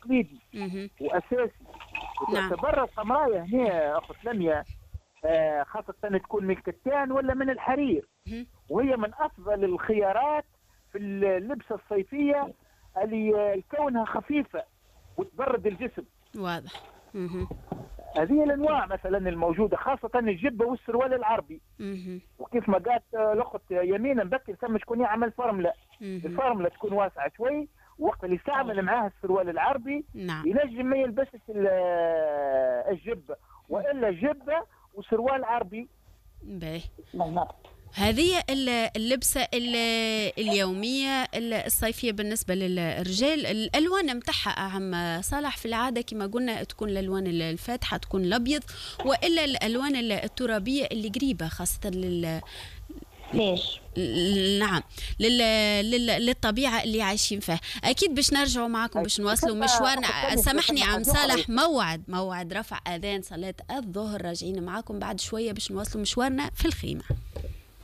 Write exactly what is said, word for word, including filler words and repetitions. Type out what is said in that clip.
تقليدي واساسي. وتعتبر القمرايه هنا اخت لميا آه خاصه تكون من الكتان ولا من الحرير، وهي من افضل الخيارات في اللبسه الصيفيه اللي كونها خفيفه وتبرد الجسم. واضح. هذه الانواع مثلا الموجوده، خاصه الجبه والسروال العربي. وكيف ما قالت الاخت يمينه بكر ثم شكون يعمل فرمله، الفرمله تكون واسعه شوي، وقت اللي يستعمل معاها السروال العربي نعم. ينجم ما يلبسش الجبه، والا جبه وسروال عربي. باهي. هذه اللبسة اليومية الصيفية بالنسبة للرجال، الألوان متاعها عم صالح في العادة كما قلنا تكون الألوان الفاتحة، تكون الأبيض، وإلا الألوان الترابية اللي قريبة خاصة لل ليش؟ نعم لل... لل... للطبيعة اللي عايشين فيها. أكيد باش نرجعوا معكم باش نواصلوا مشوارنا. سامحني عم صالح، موعد موعد رفع أذان صلاة الظهر، راجعين معكم بعد شوية باش نواصلوا مشوارنا في الخيمة.